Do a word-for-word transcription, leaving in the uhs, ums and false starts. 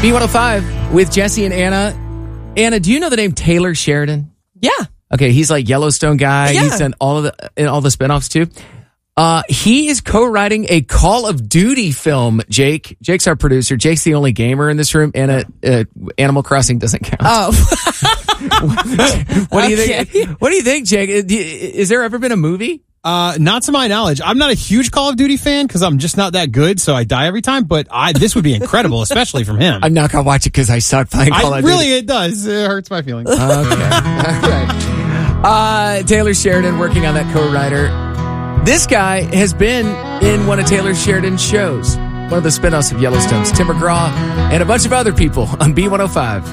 B one oh five with Jesse and Anna. Anna, do you know the name Taylor Sheridan? Yeah. Okay, he's like Yellowstone guy. Yeah. He's in all of the in all the spinoffs too. Uh, he is co-writing a Call of Duty film. Jake, Jake's our producer. Jake's the only gamer in this room. Anna, uh, Animal Crossing doesn't count. Oh. what do you Okay. think? What do you think, Jake? Is there ever been a movie? Uh, not to my knowledge. I'm not a huge Call of Duty fan because I'm just not that good, so I die every time. But I, this would be incredible, especially from him. I'm not gonna watch it because I suck playing Call I, of really, Duty. it does. It hurts my feelings. Okay. All right. Uh, Taylor Sheridan working on that co-writer. This guy has been in one of Taylor Sheridan's shows, one of the spinoffs of Yellowstone's Tim McGraw, and a bunch of other people on B one oh five.